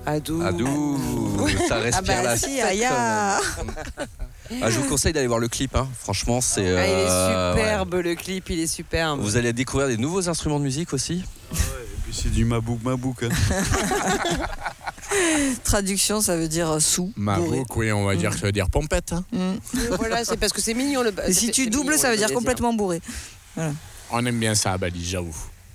Adou. Ça respire la si, fête. Aya. Je vous conseille d'aller voir le clip, hein. Franchement c'est... il est superbe le clip, il est superbe. Vous allez découvrir des nouveaux instruments de musique aussi. Et puis c'est du mabouk. Hein. Traduction, ça veut dire sous. Mabouk, oui, on va dire que ça veut dire pompette. Hein. Voilà, c'est parce que c'est mignon. Et si tu doubles, ça veut dire complètement bourré. Voilà. On aime bien ça à Bali, j'avoue.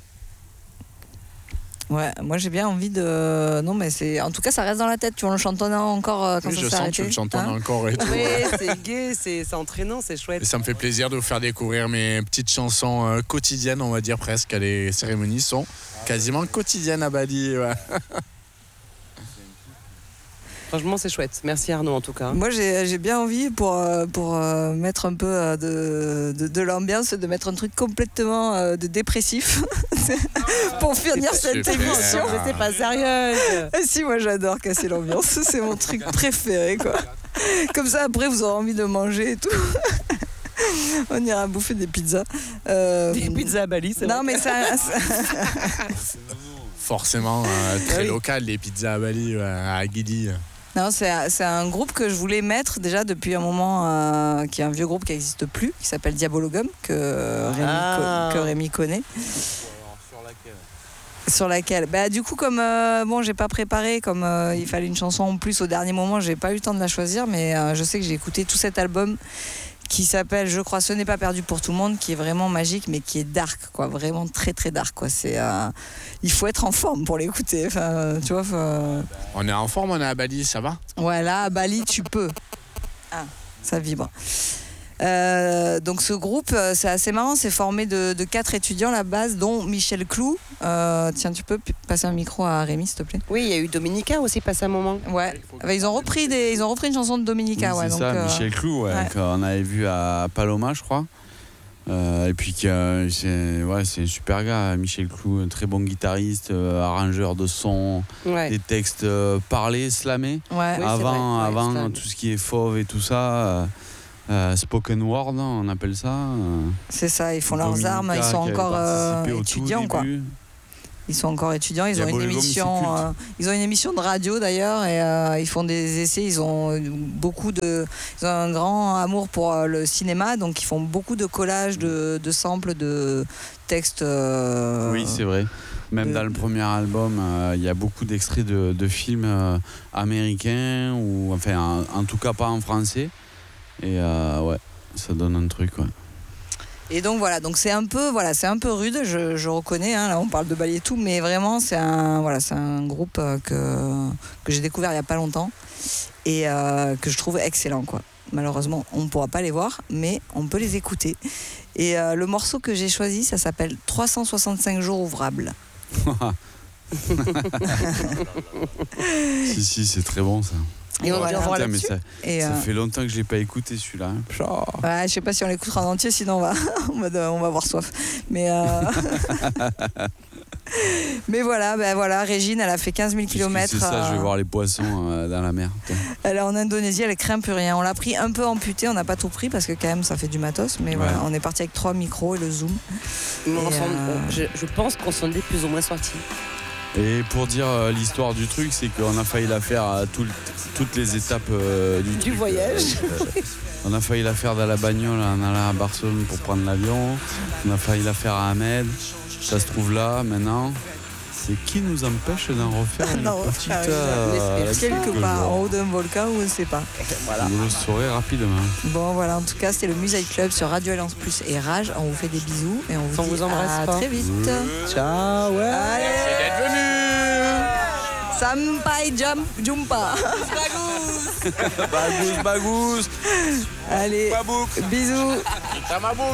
Ouais, moi j'ai bien envie de. Non, mais c'est. En tout cas, ça reste dans la tête. Tu vois, on le chantonnant encore quand Oui, ça je s'est sens arrêté. que tu le chantonnes encore et tout. Oui, c'est gai, c'est entraînant, c'est chouette. Et ça me fait plaisir de vous faire découvrir mes petites chansons quotidiennes, on va dire presque. Les cérémonies sont quasiment quotidiennes à Bali. Ouais. Franchement, c'est chouette. Merci Arnaud en tout cas. Moi, j'ai bien envie pour mettre un peu de l'ambiance, de mettre un truc complètement de dépressif pour finir cette émission. J'étais pas sérieuse. Si, moi j'adore casser l'ambiance, c'est mon truc préféré, quoi. Comme ça, après, vous aurez envie de manger et tout. On ira bouffer des pizzas. Des pizzas à Bali, c'est non, vrai. mais ça... Forcément, très local, les pizzas à Bali, à Aguili. Non, c'est un groupe que je voulais mettre déjà depuis un moment, qui est un vieux groupe qui n'existe plus, qui s'appelle Diabologum, que Rémi connaît. Sur laquelle du coup, comme j'ai pas préparé, comme il fallait une chanson en plus au dernier moment, j'ai pas eu le temps de la choisir, mais je sais que j'ai écouté tout cet album qui s'appelle Je crois ce n'est pas perdu pour tout le monde, qui est vraiment magique mais qui est dark, quoi, vraiment très très dark, quoi. C'est il faut être en forme pour l'écouter, enfin tu vois. On est en forme, on est à Bali, ça va? Ouais, là à Bali tu peux. Ça vibre. Donc ce groupe, c'est assez marrant, c'est formé de 4 étudiants à la base, dont Michel Clou. Tiens, tu peux passer un micro à Rémi, s'il te plaît? Oui, il y a eu Dominica aussi, passé un moment. Ouais, ils ont repris une chanson de Dominica. Oui, ouais, c'est donc, ça, Michel Clou, qu'on avait vu à Paloma, je crois. Et puis c'est un super gars, Michel Clou, un très bon guitariste, arrangeur de son, des textes parlés, slamés. Ouais. Avant tout ce qui est fauve et tout ça. Spoken word, on appelle ça. C'est ça, ils font leurs armes, ils sont encore étudiants, quoi. Ils sont encore étudiants, ils ont une émission de radio d'ailleurs, et ils font des essais, ils ont un grand amour pour le cinéma, donc ils font beaucoup de collages de samples de textes. Oui, c'est vrai. Même dans le premier album, il y a beaucoup d'extraits de films américains, ou enfin en tout cas pas en français. Et ça donne un truc, ouais. Et donc voilà, donc c'est un peu rude, je reconnais, hein, là on parle de Bali et tout, mais vraiment c'est un groupe que j'ai découvert il y a pas longtemps et que je trouve excellent, quoi. Malheureusement on ne pourra pas les voir, mais on peut les écouter. Et le morceau que j'ai choisi, ça s'appelle 365 jours ouvrables. Si, c'est très bon ça. Et on va voir là-dessus. Ça fait longtemps que je l'ai pas écouté celui-là. Je sais pas si on l'écoutera en entier, sinon on va avoir soif. Mais mais voilà, Régine, elle a fait 15 000 km. C'est ça, je vais voir les poissons dans la mer. Elle est en Indonésie, elle craint plus rien. On l'a pris un peu amputé, on n'a pas tout pris parce que quand même ça fait du matos. Mais voilà, on est parti avec 3 micros et le zoom. Je pense qu'on s'en est plus ou moins sortis. Et pour dire l'histoire du truc, c'est qu'on a failli la faire à toutes les étapes du voyage. On a failli la faire dans la bagnole en allant à Barcelone pour prendre l'avion. On a failli la faire à Ahmed. Ça se trouve là maintenant. C'est qui nous empêche d'en refaire une petite quelque part en haut d'un volcan, ou on ne sait pas. Voilà. Vous le saurez rapidement. Bon voilà, en tout cas c'était le Music Club sur Radio Alliance Plus et Rage. On vous fait des bisous et on vous dit embrasse à très vite. Ciao. Merci d'être venu. Sampai jumpa. Bagus. Allez, bisous.